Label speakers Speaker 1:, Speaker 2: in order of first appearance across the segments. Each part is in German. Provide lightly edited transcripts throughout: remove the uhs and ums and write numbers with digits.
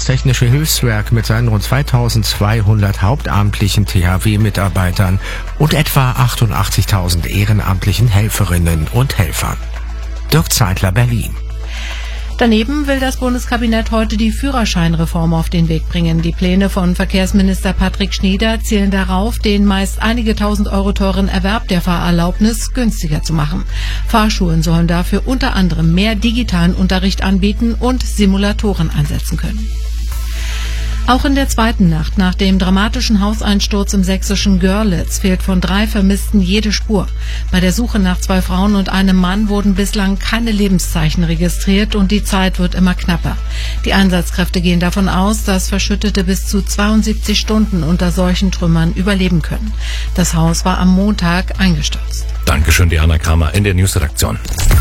Speaker 1: das Technische Hilfswerk mit seinen rund 2200 hauptamtlichen THW-Mitarbeitern und etwa 88.000 ehrenamtlichen Helferinnen und Helfern. Dirk Zeitler, Berlin.
Speaker 2: Daneben will das Bundeskabinett heute die Führerscheinreform auf den Weg bringen. Die Pläne von Verkehrsminister Patrick Schnieder zielen darauf, den meist einige tausend Euro teuren Erwerb der Fahrerlaubnis günstiger zu machen. Fahrschulen sollen dafür unter anderem mehr digitalen Unterricht anbieten und Simulatoren einsetzen können. Auch in der zweiten Nacht nach dem dramatischen Hauseinsturz im sächsischen Görlitz fehlt von 3 Vermissten jede Spur. Bei der Suche nach 2 Frauen und einem Mann wurden bislang keine Lebenszeichen registriert und die Zeit wird immer knapper. Die Einsatzkräfte gehen davon aus, dass Verschüttete bis zu 72 Stunden unter solchen Trümmern überleben können. Das Haus war am Montag eingestürzt.
Speaker 3: Dankeschön, Diana Kramer in der Newsredaktion.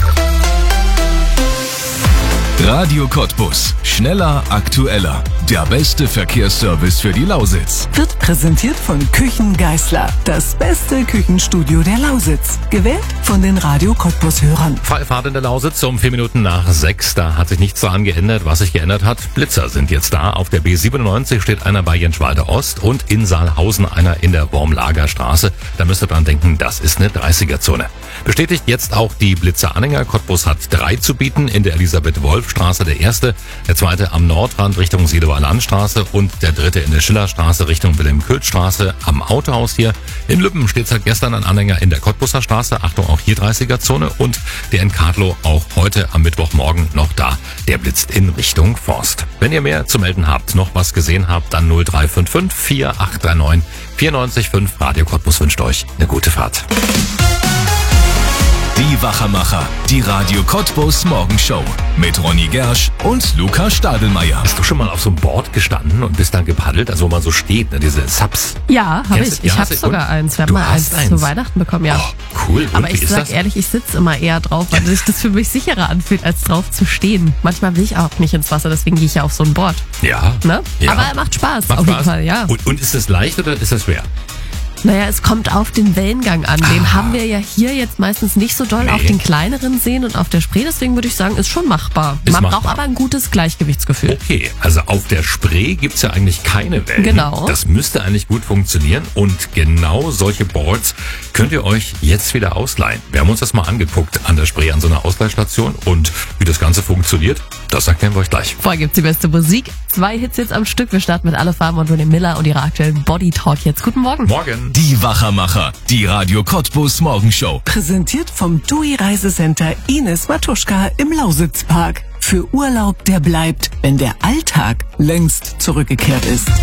Speaker 4: Radio Cottbus. Schneller, aktueller. Der beste Verkehrsservice für die Lausitz.
Speaker 5: Wird präsentiert von Küchen Geisler. Das beste Küchenstudio der Lausitz. Gewählt von den Radio Cottbus-Hörern.
Speaker 3: Fahrt in der Lausitz um 4 Minuten nach 6. Da hat sich nichts daran geändert. Was sich geändert hat, Blitzer sind jetzt da. Auf der B97 steht einer bei Jenschwalde Ost und in Saalhausen einer in der Wormlagerstraße. Da müsst ihr dran denken, das ist eine 30er-Zone. Bestätigt jetzt auch die Blitzer-Anhänger. Cottbus hat 3 zu bieten. In der Elisabeth-Wolf-Straße der erste, der zweite am Nordrand Richtung Seelower Landstraße und der dritte in der Schillerstraße Richtung Wilhelm-Köth-Straße am Autohaus hier. In Lübben steht seit gestern ein Anhänger in der Cottbuser Straße. Achtung, auch hier 30er-Zone. Und der in Kadlow auch heute am Mittwochmorgen noch da. Der blitzt in Richtung Forst. Wenn ihr mehr zu melden habt, noch was gesehen habt, dann 0355 4839 94.5. Radio Cottbus wünscht euch eine gute Fahrt.
Speaker 4: Die Wachermacher. Die Radio Cottbus Morgenshow. Mit Ronny Gersch und Luca Stadelmeier.
Speaker 3: Hast du schon mal auf so einem Board gestanden und bist dann gepaddelt, also wo man so steht, ne, diese Subs?
Speaker 6: Ja, habe ich. Ich habe sogar eins. Wir haben mal eins zu Weihnachten bekommen, ja.
Speaker 3: Oh, cool. Und
Speaker 6: aber ich sag ehrlich, ich sitze immer eher drauf, weil sich das für mich sicherer anfühlt, als drauf zu stehen. Manchmal will ich auch nicht ins Wasser, deswegen gehe ich ja auf so ein Board.
Speaker 3: Ja.
Speaker 6: Ne?
Speaker 3: Ja.
Speaker 6: Aber er macht Spaß, auf jeden Fall, ja.
Speaker 3: Und ist das leicht oder ist das schwer?
Speaker 6: Naja, es kommt auf den Wellengang an. Den haben wir ja hier jetzt meistens nicht so doll auf den kleineren Seen und auf der Spree. Deswegen würde ich sagen, ist schon machbar. Man braucht aber ein gutes Gleichgewichtsgefühl.
Speaker 3: Okay, also auf der Spree gibt's ja eigentlich keine Wellen.
Speaker 6: Genau.
Speaker 3: Das müsste eigentlich gut funktionieren. Und genau solche Boards könnt ihr euch jetzt wieder ausleihen. Wir haben uns das mal angeguckt an der Spree, an so einer Ausleihstation. Und wie das Ganze funktioniert, das erklären wir euch gleich.
Speaker 6: Vorher gibt's die beste Musik. 2 Hits jetzt am Stück. Wir starten mit Alle Farben und William Miller und ihrer aktuellen Body Talk jetzt. Guten Morgen.
Speaker 3: Morgen.
Speaker 4: Die Wachermacher. Die Radio Cottbus Morgenshow.
Speaker 5: Präsentiert vom TUI Reisecenter Ines Matuschka im Lausitzpark. Für Urlaub, der bleibt, wenn der Alltag längst zurückgekehrt ist.